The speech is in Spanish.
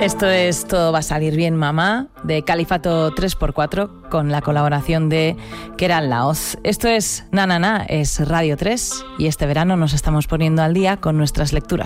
Esto es Todo va a salir bien, mamá, de Califato 3x4, con la colaboración de Keral Laoz. Esto es Na Na Na, es Radio 3, y este verano nos estamos poniendo al día con nuestras lecturas